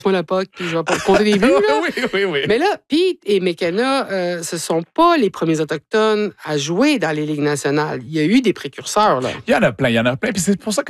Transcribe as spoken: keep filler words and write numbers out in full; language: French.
moi la P O C, puis je vais pas te compter des buts, là. oui, oui, oui. Mais là, Pete et McKenna, euh, ce sont pas les premiers Autochtones à jouer dans les ligues nationales. Il y a eu des précurseurs, là. Il y en a plein, il y en a plein. Puis c'est pour ça que